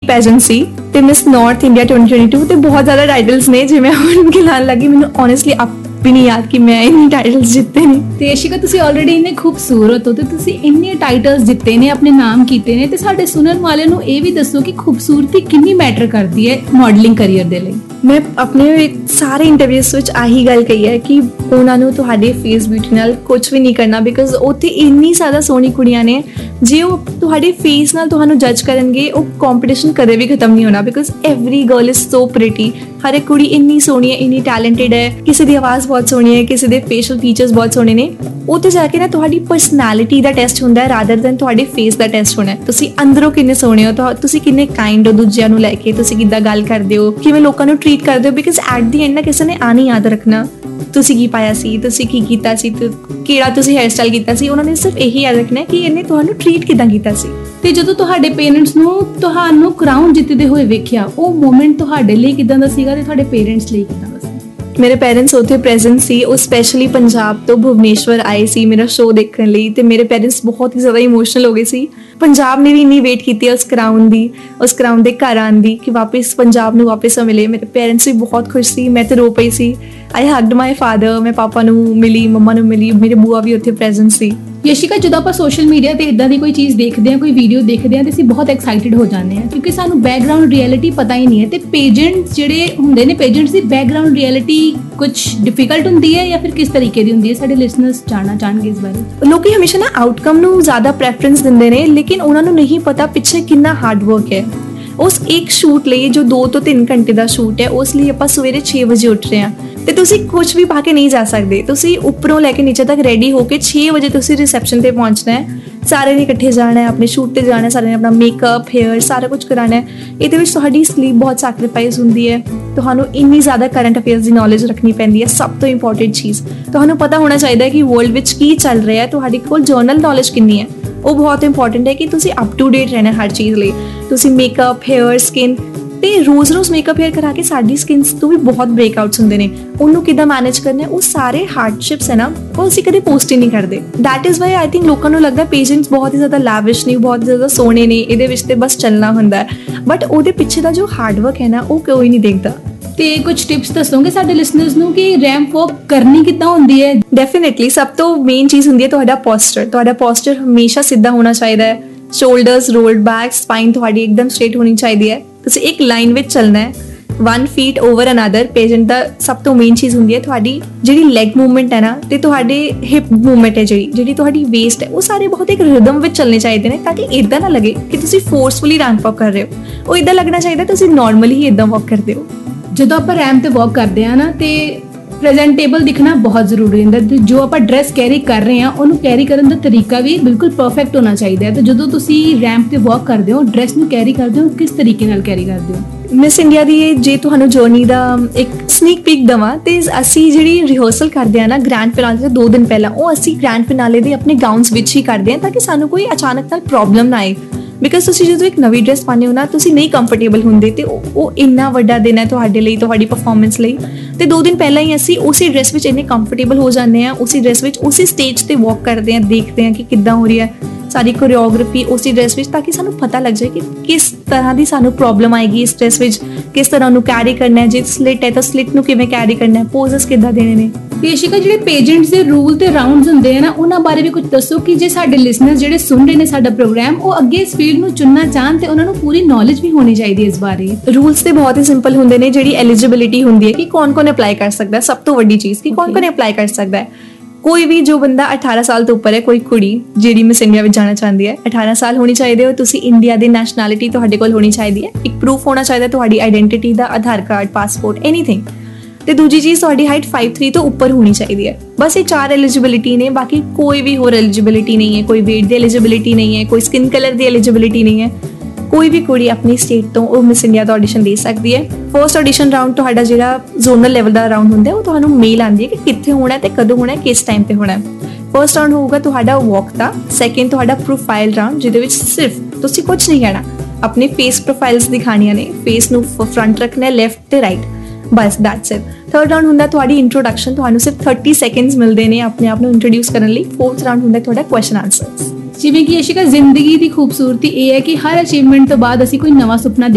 Pageant ਸੀ ਤੇ miss north India 2022 ਤੇ ਬਹੁਤ ਜ਼ਿਆਦਾ ਟਾਈਟਲਸ ਨੇ ਜੇ ਮੈਂ ਹੁਣ ਗਿਣਾਉਣ ਲੱਗੀ ਮੈਨੂੰ ਓਨੈਸਟਲੀ ਵੀ ਨਹੀਂ ਯਾਦ ਕਿ ਮੈਂ ਇੰਨੇ ਟਾਈਟਲਸ ਜਿੱਤੇ ਨੇ। ਤੇ ਯਸ਼ਿਕਾ ਤੁਸੀਂ ਆਲਰੇਡੀ ਇੰਨੇ ਖੂਬਸੂਰਤ ਹੋ ਤੇ ਤੁਸੀਂ ਇੰਨੇ ਟਾਈਟਲਸ ਜਿੱਤੇ ਨੇ, ਆਪਣੇ ਨਾਮ ਕੀਤੇ ਨੇ, ਤੇ ਸਾਡੇ ਸੁਣਨ ਵਾਲਿਆਂ ਨੂੰ ਇਹ ਵੀ ਦੱਸੋ ਕਿ ਖੂਬਸੂਰਤੀ ਕਿੰਨੀ ਮੈਟਰ ਕਰਦੀ ਹੈ ਮਾਡਲਿੰਗ ਕਰੀਅਰ ਦੇ ਲਈ। ਮੈਂ ਆਪਣੇ ਸਾਰੇ ਇੰਟਰਵਿਊਜ਼ ਵਿੱਚ ਆਹੀ ਗੱਲ ਕਹੀ ਹੈ ਕਿ ਉਹਨਾਂ ਨੂੰ ਤੁਹਾਡੇ ਫੇਸ ਬਿਊਟੀ ਨਾਲ ਕੁਝ ਵੀ ਨਹੀਂ ਕਰਨਾ, ਬਿਕਾਜ਼ ਉੱਥੇ ਇੰਨੀ ਜ਼ਿਆਦਾ ਸੋਹਣੀ ਕੁੜੀਆਂ ਨੇ ਜੇ ਉਹ ਤੁਹਾਡੇ ਫੇਸ ਨਾਲ ਤੁਹਾਨੂੰ ਜੱਜ ਕਰਨਗੇ ਉਹ ਕੰਪੀਟੀਸ਼ਨ ਕਦੇ ਵੀ ਖਤਮ ਨਹੀਂ ਹੋਣਾ, because every girl is so pretty. ਹਰ ਇੱਕ ਕੁੜੀ ਇੰਨੀ ਸੋਹਣੀ ਹੈ, ਇੰਨੀ ਟੈਲੈਂਟਡ ਹੈ, ਕਿਸੇ ਦੀ ਆਵਾਜ਼ ਬਹੁਤ ਸੋਹਣੀ ਹੈ, ਕਿਸੇ ਦੇ ਫੇਸ਼ੀਅਲ ਫੀਚਰਸ ਬਹੁਤ ਸੋਹਣੇ ਨੇ। ਉੱਥੇ ਜਾ ਕੇ ਨਾ ਤੁਹਾਡੀ ਪਰਸਨੈਲਿਟੀ ਦਾ ਟੈਸਟ ਹੁੰਦਾ ਹੈ ਰਾਦਰ ਦੈਨ ਤੁਹਾਡੇ ਫੇਸ ਦਾ ਟੈਸਟ ਹੋਣਾ। ਤੁਸੀਂ ਅੰਦਰੋਂ ਕਿੰਨੇ ਸੋਹਣੇ ਹੋ, ਤੁਸੀਂ ਕਿੰਨੇ ਕਾਈਂਡ ਹੋ ਦੂਜਿਆਂ ਨੂੰ ਲੈ ਕੇ, ਤੁਸੀਂ ਕਿੱਦਾਂ ਗੱਲ ਕਰਦੇ ਹੋ, ਕਿਵੇਂ ਲੋਕਾਂ ਨੂੰ ਟਰੀਟ ਕਰਦੇ ਹੋ, ਬਿਕਾਜ਼ ਐਟ ਦੀ ਐਂਡ ਨਾ ਕਿਸੇ ਨੇ ਆ ਨਹੀਂ ਯਾਦ ਰੱਖਣਾ ਤੁਸੀਂ ਕੀ ਪਾਇਆ ਸੀ, ਤੁਸੀਂ ਕੀ ਕੀਤਾ ਸੀ, ਕਿਹੜਾ ਤੁਸੀਂ ਹੈਅਰ ਸਟਾਈਲ ਕੀਤਾ ਸੀ। ਉਹਨਾਂ ਨੇ ਸਿਰਫ ਇਹੀ ਯਾਦ ਰੱਖਣਾ ਕਿ ਇਹਨੇ ਤੁਹਾਨੂੰ ਟਰੀਟ ਕਿੱਦਾਂ ਕੀਤਾ ਸੀ। ਤੇ ਜਦੋਂ ਤੁਹਾਡੇ ਪੇਰੈਂਟਸ ਨੂੰ ਤੁਹਾਨੂੰ ਕਰਾਊਨ ਜਿੱਤਦੇ ਹੋਏ ਵੇਖਿਆ, ਉਹ ਮੂਮੈਂਟ ਤੁਹਾਡੇ ਲਈ ਕਿੱਦਾਂ ਦਾ ਸੀਗਾ ਤੇ ਤੁਹਾਡੇ ਪੇਰੈਂਟਸ ਲਈ ਕਿੱਦਾਂ ਦਾ ਸੀ? ਮੇਰੇ ਪੇਰੈਂਟਸ ਉੱਥੇ ਪ੍ਰੈਜ਼ੈਂਟ ਸੀ, ਉਹ ਸਪੈਸ਼ਲੀ ਪੰਜਾਬ ਤੋਂ ਭੁਵਨੇਸ਼ਵਰ ਆਏ ਸੀ ਮੇਰਾ ਸ਼ੋਅ ਦੇਖਣ ਲਈ, ਤੇ ਮੇਰੇ ਪੇਰੈਂਟਸ ਬਹੁਤ ਹੀ ਜ਼ਿਆਦਾ ਇਮੋਸ਼ਨਲ ਹੋ ਗਏ ਸੀ। ਪੰਜਾਬ ਨੇ ਵੀ ਇੰਨੀ ਵੇਟ ਕੀਤੀ ਉਸ ਕਰਾਊਨ ਦੇ ਘਰ ਆਉਣ ਦੀ ਕਿ ਵਾਪਸ ਪੰਜਾਬ ਨੂੰ ਵਾਪਸ ਮਿਲੇ। ਮੇਰੇ ਪੇਰੈਂਟਸ ਵੀ ਬਹੁਤ ਖੁਸ਼ ਸੀ, ਮੈਂ ਤੇ ਰੋ ਪਈ ਸੀ। ਆਈ ਹਗਡ ਮਾਈ ਫਾਦਰ, ਮੈਂ ਪਾਪਾ ਨੂੰ ਮਿਲੀ, ਮੰਮਾ ਨੂੰ ਮਿਲੀ, ਮੇਰੇ ਬੂਆ ਵੀ ਉੱਥੇ ਪ੍ਰੈਜ਼ੈਂਟ ਸੀ। ਯਸ਼ਿਕਾ ਜਦੋਂ ਆਪਾਂ ਸੋਸ਼ਲ ਮੀਡੀਆ ਤੇ ਇਦਾਂ ਦੀ ਕੋਈ ਚੀਜ਼ ਦੇਖਦੇ ਹਾਂ, ਕੋਈ ਵੀਡੀਓ ਦੇਖਦੇ ਹਾਂ, ਤੇ ਅਸੀਂ ਬਹੁਤ ਐਕਸਾਈਟਿਡ ਹੋ ਜਾਂਦੇ ਹਾਂ ਕਿਉਂਕਿ ਸਾਨੂੰ ਬੈਕਗ੍ਰਾਉਂਡ ਰਿਐਲਿਟੀ ਪਤਾ ਹੀ ਨਹੀਂ ਹੈ। ਤੇ ਪੇਜੈਂਟਸ ਜਿਹੜੇ ਹੁੰਦੇ ਨੇ, ਪੇਜੈਂਟਸ ਦੀ ਬੈਕਗ੍ਰਾਉਂਡ ਰਿਐਲਿਟੀ ਕੁਝ ਡਿਫਿਕਲਟ ਹੁੰਦੀ ਹੈ ਜਾਂ ਫਿਰ ਕਿਸ ਤਰੀਕੇ ਦੀ ਹੁੰਦੀ ਹੈ? ਸਾਡੇ ਲਿਸਨਰਸ ਜਾਣਨਾ ਚਾਹਣਗੇ ਇਸ ਬਾਰੇ। ਲੋਕੀ ਹਮੇਸ਼ਾ ਨਾ ਆਊਟਕਮ ਨੂੰ ਜ਼ਿਆਦਾ ਪ੍ਰੈਫਰੈਂਸ ਦਿੰਦੇ ਨੇ, ਲੇਕਿਨ ਉਹਨਾਂ ਨੂੰ ਨਹੀਂ ਪਤਾ ਪਿੱਛੇ ਕਿੰਨਾ ਹਾਰਡ ਵਰਕ ਹੈ। ਉਸ ਇੱਕ ਸ਼ੂਟ ਲਈ ਜੋ 2 ਤੋਂ 3 ਘੰਟੇ ਦਾ ਸ਼ੂਟ ਹੈ, ਉਸ ਲਈ ਆਪਾਂ ਸਵੇਰੇ 6 ਵਜੇ ਉੱਠ ਰਹੇ ਹਾਂ ਤੇ ਤੁਸੀਂ ਕੁਝ ਵੀ ਪਾ ਕੇ ਨਹੀਂ ਜਾ ਸਕਦੇ। ਤੁਸੀਂ ਉੱਪਰੋਂ ਲੈ ਕੇ ਨੀਚੇ ਤੱਕ ਰੈਡੀ ਹੋ ਕੇ 6 ਵਜੇ ਤੁਸੀਂ ਰਿਸੈਪਸ਼ਨ ਤੇ ਪਹੁੰਚਣਾ ਹੈ। ਸਾਰੇ ਨੇ ਇਕੱਠੇ ਜਾਣਾ ਹੈ, ਆਪਣੇ ਸ਼ੂਟ ਤੇ ਜਾਣਾ ਹੈ, ਸਾਰੇ ਨੇ ਆਪਣਾ ਮੇਕਅਪ, ਹੇਅਰ ਸਾਰਾ ਕੁਝ ਕਰਾਉਣਾ ਹੈ। ਇਹਦੇ ਵਿੱਚ ਤੁਹਾਡੀ ਸਲੀਪ ਬਹੁਤ ਸੈਕਰੀਫਾਈਸ ਹੁੰਦੀ ਹੈ। ਤੁਹਾਨੂੰ ਇੰਨੀ ਜ਼ਿਆਦਾ ਕਰੰਟ ਅਫੇਅਰਸ ਦੀ ਨੌਲੇਜ ਰੱਖਣੀ ਪੈਂਦੀ ਹੈ। ਸਭ ਤੋਂ ਇੰਪੋਰਟੈਂਟ ਚੀਜ਼ ਤੁਹਾਨੂੰ ਪਤਾ ਹੋਣਾ ਚਾਹੀਦਾ ਹੈ ਕਿ ਵਰਲਡ ਵਿੱਚ ਕੀ ਚੱਲ ਰਿਹਾ ਹੈ। ਤੁਹਾਡੇ ਕੋਲ ਜਰਨਲ ਨੌਲੇਜ ਕਿੰਨੀ ਹੈ, ਉਹ ਬਹੁਤ ਇੰਪੋਰਟੈਂਟ ਹੈ ਕਿ ਤੁਸੀਂ ਅਪ ਟੂ ਡੇਟ ਰਹਿਣਾ ਹਰ ਚੀਜ਼ ਲਈ। ਤੁਸੀਂ ਮੇਕਅਪ, ਹੇਅਰ, ਸਕਿਨ, ਤੇ ਰੋਜ਼ ਮੇਕਅਪ ਹੇਅਰ ਕਰਾ ਕੇ ਸਾਡੀ ਸਕਿਨਸ ਤੋਂ ਵੀ ਬਹੁਤ ਬ੍ਰੇਕਆਊਟਸ ਹੁੰਦੇ ਨੇ, ਉਹਨੂੰ ਕਿੱਦਾਂ ਮੈਨੇਜ ਕਰਨਾ ਹੈ, ਉਹ ਸਾਰੇ ਹਾਰਡਸ਼ਿਪਸ ਹੈ ਨਾ, ਉਹ ਅਸੀਂ ਕਦੇ ਪੋਸਟ ਹੀ ਨਹੀਂ ਕਰਦੇ। That is why I think ਲੋਕਾਂ ਨੂੰ ਲੱਗਦਾ ਪੇਸ਼ੈਂਟਸ ਬਹੁਤ ਹੀ ਜ਼ਿਆਦਾ ਲੈਵਿਸ਼ ਨੇ, ਬਹੁਤ ਜ਼ਿਆਦਾ ਸੋਹਣੇ ਨੇ, ਇਹਦੇ ਵਿੱਚ ਤੇ ਬਸ ਚੱਲਣਾ ਹੁੰਦਾ, ਬਟ ਉਹਦੇ ਪਿੱਛੇ ਦਾ ਜੋ ਹਾਰਡ ਵਰਕ ਹੈ ਨਾ ਉਹ ਕੋਈ ਨਹੀਂ ਦੇਖਦਾ। ਤੇ ਕੁਝ ਟਿਪਸ ਦੱਸੋਗੇ ਸਾਡੇ ਲਿਸਨਰਸ ਨੂੰ ਕਿ ਰੈਂਪ ਵਾਕ ਕਰਨੀ ਕਿੱਦਾਂ ਹੁੰਦੀ ਹੈ? ਡੈਫੀਨੇਟਲੀ ਸਭ ਤੋਂ ਮੇਨ ਚੀਜ਼ ਹੁੰਦੀ ਹੈ ਤੁਹਾਡਾ ਪੋਸਚਰ। ਤੁਹਾਡਾ ਪੋਸਚਰ ਹਮੇਸ਼ਾ ਸਿੱਧਾ ਹੋਣਾ ਚਾਹੀਦਾ ਹੈ। ਸ਼ੋਲਡਰਸ ਰੋਲਡ ਬੈਕ, ਸਪਾਈਨ ਤੁਹਾਡੀ ਇੱਕਦਮ ਸਟ੍ਰੇਟ ਹੋਣੀ ਚਾਹੀਦੀ ਹੈ। ਤੁਸੀਂ ਇੱਕ ਲਾਈਨ ਵਿੱਚ ਚੱਲਣਾ ਹੈ, 1 feet over another। ਪੇਸ਼ੈਂਟ ਦਾ ਸਭ ਤੋਂ ਮੇਨ ਚੀਜ਼ ਹੁੰਦੀ ਹੈ ਤੁਹਾਡੀ ਜਿਹੜੀ ਲੈਗ ਮੂਵਮੈਂਟ ਹੈ ਨਾ, ਤੇ ਤੁਹਾਡੇ ਹਿਪ ਮੂਵਮੈਂਟ ਹੈ, ਜਿਹੜੀ ਤੁਹਾਡੀ ਵੇਸਟ ਹੈ, ਉਹ ਸਾਰੇ ਬਹੁਤ ਇੱਕ ਰਿਦਮ ਵਿੱਚ ਚੱਲਣੇ ਚਾਹੀਦੇ ਨੇ ਤਾਂ ਕਿ ਇੱਦਾਂ ਨਾ ਲੱਗੇ ਕਿ ਤੁਸੀਂ ਫੋਰਸਫੁਲੀ ਰੈਂਪ ਵਾਕ ਕਰ ਰਹੇ ਹੋ। ਉਹ ਇੱਦਾਂ ਲੱਗਣਾ ਚਾਹੀਦਾ ਤੁਸੀਂ ਨਾਰਮਲੀ ਹੀ ਇੱਦਾਂ ਵਾਕ ਕਰਦੇ ਹੋ। ਜਦੋਂ ਆਪਾਂ ਰੈਂਪ ਤੇ ਵਾਕ ਕਰਦੇ ਹਾਂ ਨਾ, ਤੇ ਪ੍ਰੈਜ਼ੈਂਟੇਬਲ ਦਿਖਣਾ ਬਹੁਤ ਜ਼ਰੂਰੀ ਹੁੰਦਾ। ਤੇ ਜੋ ਆਪਾਂ ਡਰੈਸ ਕੈਰੀ ਕਰ ਰਹੇ ਹਾਂ ਉਹਨੂੰ ਕੈਰੀ ਕਰਨ ਦਾ ਤਰੀਕਾ ਵੀ ਬਿਲਕੁਲ ਪਰਫੈਕਟ ਹੋਣਾ ਚਾਹੀਦਾ ਹੈ। ਤੇ ਜਦੋਂ ਤੁਸੀਂ ਰੈਂਪ ਤੇ ਵਾਕ ਕਰਦੇ ਹੋ, ਡਰੈਸ ਨੂੰ ਕੈਰੀ ਕਰਦੇ ਹੋ, ਕਿਸ ਤਰੀਕੇ ਨਾਲ ਕੈਰੀ ਕਰਦੇ ਹੋ? ਮਿਸ ਇੰਡੀਆ ਦੀ ਜੇ ਤੁਹਾਨੂੰ ਜਰਨੀ ਦਾ ਇੱਕ ਸਨੀਕ ਪੀਕ ਦੇਵਾਂ, ਤੇ ਅਸੀਂ ਜਿਹੜੀ ਰਿਹਰਸਲ ਕਰਦੇ ਹਾਂ ਨਾ ਗ੍ਰੈਂਡ ਫਿਨਾਲੇ ਤੋਂ 2 ਦਿਨ ਪਹਿਲਾਂ, ਉਹ ਅਸੀਂ ਗ੍ਰੈਂਡ ਫਿਨਾਲੇ ਦੇ ਆਪਣੇ ਗਾਊਨਸ ਵਿੱਚ ਹੀ ਕਰਦੇ ਹਾਂ ਤਾਂ ਕਿ ਸਾਨੂੰ ਕੋਈ ਅਚਾਨਕ ਨਾਲ ਪ੍ਰੋਬਲਮ ਨਾ ਆਏ। ਬਿਕਾਜ਼ ਤੁਸੀਂ ਜਦੋਂ ਇੱਕ ਨਵੀਂ ਡਰੈਸ ਪਾਉਂਦੇ ਹੋ ਨਾ, ਤੁਸੀਂ ਨਹੀਂ ਕੰਫਰਟੇਬਲ ਹੁੰਦੇ, ਤੇ ਉਹ ਇੰਨਾ ਵੱਡਾ ਦਿਨ ਹੈ ਤੁਹਾਡੇ ਲਈ, ਤੁਹਾਡੀ ਪਰਫਾਰਮੈਂਸ ਲਈ। ਤੇ 2 ਦਿਨ ਪਹਿਲਾਂ ਹੀ ਅਸੀਂ ਉਸੇ ਡਰੈਸ ਵਿੱਚ ਇੰਨੇ ਕੰਫਰਟੇਬਲ ਹੋ ਜਾਂਦੇ ਹਾਂ, ਉਸੇ ਡਰੈਸ ਵਿੱਚ ਉਸੇ ਸਟੇਜ ਤੇ ਵਾਕ ਕਰਦੇ ਹਾਂ, ਦੇਖਦੇ ਹਾਂ ਕਿ ਕਿੱਦਾਂ ਹੋ ਰਹੀ ਹੈ ਸਾਰੀ ਕੋਰੀਓਗ੍ਰਾਫੀ ਉਸੇ ਡਰੈਸ ਵਿੱਚ, ਤਾਂ ਕਿ ਸਾਨੂੰ ਪਤਾ ਲੱਗ ਜਾਏ ਕਿ ਕਿਸ ਤਰ੍ਹਾਂ ਦੀ ਸਾਨੂੰ ਪ੍ਰੋਬਲਮ ਆਏਗੀ ਇਸ ਡਰੈਸ ਵਿੱਚ, ਕਿਸ ਤਰ੍ਹਾਂ ਉਹਨੂੰ ਕੈਰੀ ਕਰਨਾ ਹੈ। ਜੇ ਸਲਿਟ ਹੈ ਤਾਂ ਸਲਿਟ ਨੂੰ ਕਿਵੇਂ ਕੈਰੀ ਕਰਨਾ ਹੈ, ਪੋਜ਼ਸ ਕਿੱਦਾਂ ਦੇਣੇ ਨੇ। ਯਸ਼ਿਕਾ ਜਿਹੜੇ ਪੇਜੈਂਟਸ ਦੇ ਰੂਲ ਤੇ ਰਾਉਂਡਸ ਹੁੰਦੇ ਆ ਨਾ, ਉਹਨਾਂ ਬਾਰੇ ਵੀ ਕੁਝ ਦੱਸੋ ਕਿ ਜੇ ਸਾਡੇ ਲਿਸਨਰਸ ਜਿਹੜੇ ਸੁਣ ਰਹੇ ਨੇ ਸਾਡਾ ਪ੍ਰੋਗਰਾਮ, ਉਹ ਅੱਗੇ ਇਸ ਫੀਲਡ ਨੂੰ ਚੁਣਨਾ ਚਾਹਣ ਤੇ ਉਹਨਾਂ ਨੂੰ ਪੂਰੀ ਨੌਲੇਜ ਵੀ ਹੋਣੀ ਚਾਹੀਦੀ ਹੈ ਇਸ ਬਾਰੇ। ਰੂਲਸ ਤੇ ਬਹੁਤ ਹੀ ਸਿੰਪਲ ਹੁੰਦੇ ਨੇ। ਜਿਹੜੀ ਐਲੀਜੀਬਿਲਿਟੀ ਹੁੰਦੀ ਹੈ ਕਿ ਕੌਣ ਅਪਲਾਈ ਕਰ ਸਕਦਾ ਹੈ, ਸਭ ਤੋਂ ਵੱਡੀ ਚੀਜ਼ ਕਿ ਕੌਣ ਅਪਲਾਈ ਕਰ ਸਕਦਾ ਹੈ। ਕੋਈ ਵੀ ਜੋ ਬੰਦਾ 18 ਸਾਲ ਤੋਂ ਉੱਪਰ ਹੈ, ਕੋਈ ਕੁੜੀ ਜਿਹੜੀ ਮਿਸ ਇੰਡੀਆ ਵਿੱਚ ਜਾਣਾ ਚਾਹੁੰਦੀ ਹੈ, 18 ਸਾਲ ਹੋਣੀ ਚਾਹੀਦੇ ਹੋ ਤੁਸੀਂ, ਇੰਡੀਆ ਦੀ ਨੈਸ਼ਨੈਲਿਟੀ ਤੁਹਾਡੇ ਕੋਲ ਹੋਣੀ ਚਾਹੀਦੀ ਹੈ, ਇੱਕ ਪ੍ਰੂਫ ਹੋਣਾ ਚਾਹੀਦਾ ਤੁਹਾਡੀ ਆਈਡੈਂਟਿਟੀ ਦਾ, ਆਧਾਰ ਕਾਰਡ, ਪਾਸਪੋਰਟ, ਐਨੀਥਿੰਗ। ਤੇ ਦੂਜੀ ਚੀਜ਼ ਤੁਹਾਡੀ ਹਾਈਟ 5'3" ਤੋਂ ਉੱਪਰ ਹੋਣੀ ਚਾਹੀਦੀ ਹੈ। ਬਸ ਇਹ 4 ਐਲੀਜੀਬਿਲਿਟੀ ਨੇ, ਬਾਕੀ ਕੋਈ ਵੀ ਹੋਰ ਐਲੀਜੀਬਿਲਿਟੀ ਨਹੀਂ ਹੈ। ਕੋਈ ਵੇਟ ਦੀ ਐਲੀਜੀਬਿਲਿਟੀ ਨਹੀਂ ਹੈ, ਕੋਈ ਸਕਿਨ ਕਲਰ ਦੀ ਐਲੀਜੀਬਿਲਿਟੀ ਨਹੀਂ ਹੈ। ਕੋਈ ਵੀ ਕੁੜੀ ਆਪਣੀ ਸਟੇਟ ਤੋਂ ਉਹ ਮਿਸ ਇੰਡੀਆ ਦਾ ਆਡੀਸ਼ਨ ਦੇ ਸਕਦੀ ਹੈ। ਫਰਸਟ ਆਡੀਸ਼ਨ ਰਾਊਂਡ ਤੁਹਾਡਾ ਜਿਹੜਾ ਜ਼ੋਨਲ ਲੈਵਲ ਦਾ ਰਾਊਂਡ ਹੁੰਦਾ, ਉਹ ਤੁਹਾਨੂੰ ਮੇਲ ਆਉਂਦੀ ਹੈ ਕਿ ਕਿੱਥੇ ਹੋਣਾ ਤੇ ਕਦੋਂ ਹੋਣਾ, ਕਿਸ ਟਾਈਮ ਤੇ ਹੋਣਾ। ਫਰਸਟ ਰਾਊਂਡ ਹੋਊਗਾ ਤੁਹਾਡਾ ਵਾਕ ਦਾ। ਸੈਕਿੰਡ ਤੁਹਾਡਾ ਪ੍ਰੋਫਾਈਲ ਰਾਊਂਡ, ਜਿਹਦੇ ਵਿੱਚ ਸਿਰਫ ਤੁਸੀਂ ਕੁਝ ਨਹੀਂ ਕਹਿਣਾ, ਆਪਣੇ ਫੇਸ ਪ੍ਰੋਫਾਈਲਸ ਦਿਖਾਣੀਆਂ ਨੇ, ਫੇਸ ਨੂੰ ਫਰੰਟ ਰੱਖਣਾ, ਲੈਫਟ ਤੇ right, bus that's it. Third round ਹੁੰਦਾ ਤੁਹਾਡੀ ਇੰਟਰੋਡਕਸ਼ਨ, ਤੁਹਾਨੂੰ ਸਿਰਫ 30 ਸੈਕਿੰਡਸ ਮਿਲਦੇ ਨੇ ਆਪਣੇ ਆਪ ਨੂੰ ਇੰਟਰੋਡਿਊਸ ਕਰਨ ਲਈ। ਫੋਰਥ ਰਾਊਂਡ ਹੁੰਦਾ ਤੁਹਾਡਾ ਕੁਐਸਚਨ ਆਨਸਰਸ। ਜਿਵੇਂ ਕਿ ਯਸ਼ਿਕਾ ਜ਼ਿੰਦਗੀ ਦੀ ਖੂਬਸੂਰਤੀ ਇਹ ਹੈ ਕਿ ਹਰ ਅਚੀਵਮੈਂਟ ਤੋਂ ਬਾਅਦ ਅਸੀਂ ਕੋਈ ਨਵਾਂ ਸੁਪਨਾ